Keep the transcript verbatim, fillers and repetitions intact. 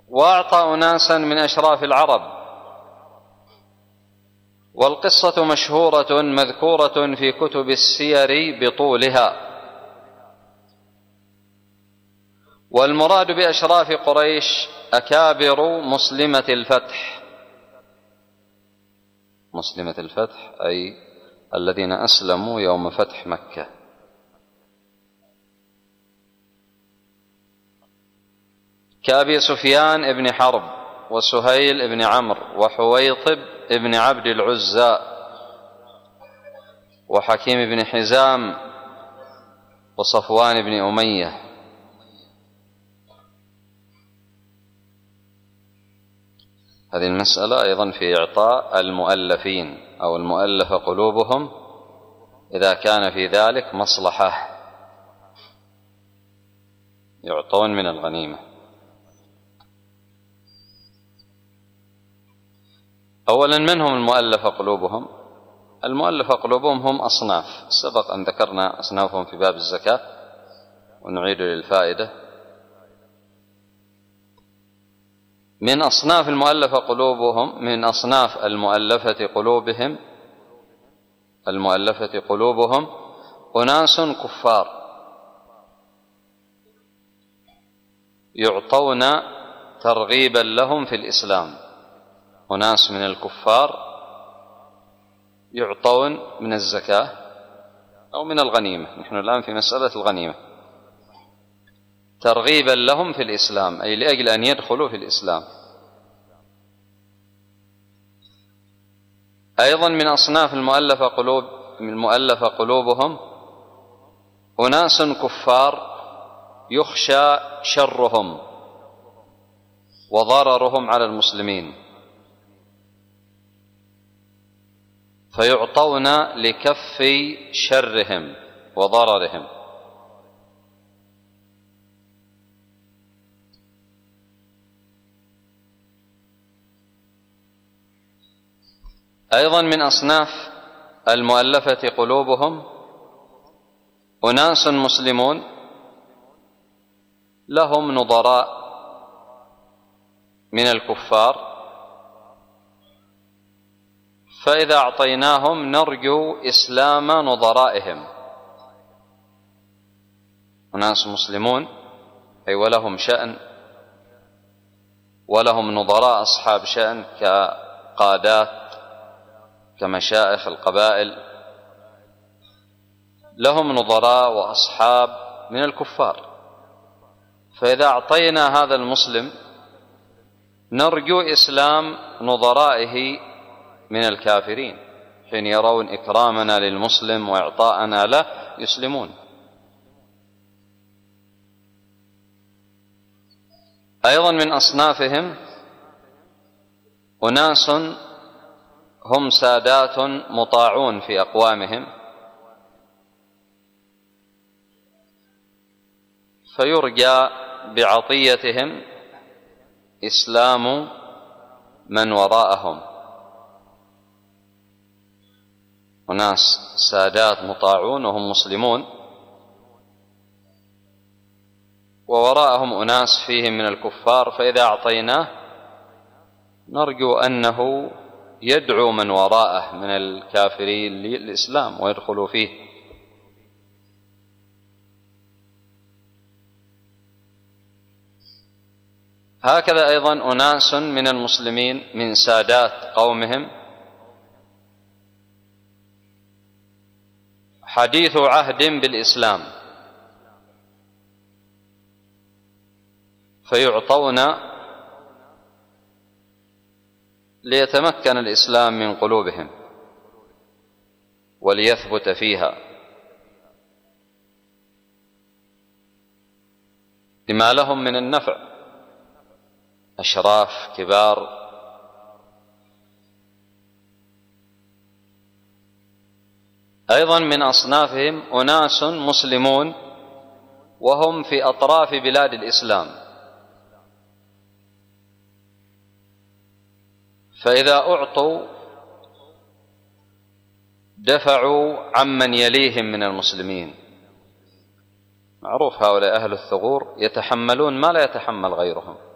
وأعطى أناسا من أشراف العرب، والقصة مشهورة مذكورة في كتب السير بطولها. والمراد بأشراف قريش أكابر مسلمة الفتح. مسلمة الفتح أي الذين أسلموا يوم فتح مكة. كأبي سفيان ابن حرب وسهيل ابن عمرو وحويطب ابن عبد العزى وحكيم بن حزام وصفوان بن أمية. هذه المسألة أيضا في إعطاء المؤلفين أو المؤلف قلوبهم إذا كان في ذلك مصلحة يعطون من الغنيمة. أولا منهم المؤلف قلوبهم. المؤلف قلوبهم هم أصناف، سبق أن ذكرنا أصنافهم في باب الزكاة ونعيد للفائدة. من أصناف المؤلفة قلوبهم من أصناف المؤلفة قلوبهم المؤلفة قلوبهم أناس كفار يعطون ترغيبا لهم في الإسلام. أناس من الكفار يعطون من الزكاة أو من الغنيمة، نحن الآن في مسألة الغنيمة، ترغيبا لهم في الإسلام أي لأجل أن يدخلوا في الإسلام. أيضا من أصناف المؤلفة قلوب من المؤلفة قلوبهم أناس كفار يخشى شرهم وضررهم على المسلمين، فيعطون لكف شرهم وضررهم. أيضا من أصناف المؤلفة قلوبهم أناس مسلمون لهم نظراء من الكفار، فإذا أعطيناهم نرجو إسلام نظرائهم. أناس مسلمون أي ولهم شأن ولهم نظراء أصحاب شأن كقادات كمشائخ القبائل، لهم نظراء وأصحاب من الكفار، فإذا أعطينا هذا المسلم نرجو إسلام نظرائه من الكافرين، حين يرون إكرامنا للمسلم وإعطاءنا له يسلمون. أيضا من أصنافهم أناس هم سادات مطاعون في أقوامهم، فيرجى بعطيتهم إسلام من وراءهم. أناس سادات مطاعون وهم مسلمون، ووراءهم أناس فيهم من الكفار، فإذا أعطيناه نرجو أنه يدعو من وراءه من الكافرين للإسلام ويدخلوا فيه. هكذا أيضا أناس من المسلمين من سادات قومهم حديث عهد بالإسلام، فيعطون ليتمكن الإسلام من قلوبهم وليثبت فيها، لما لهم من النفع، أشراف كبار. أيضا من أصنافهم أناس مسلمون وهم في أطراف بلاد الإسلام، فإذا أعطوا دفعوا عمن يليهم من المسلمين. معروف هؤلاء أهل الثغور يتحملون ما لا يتحمل غيرهم،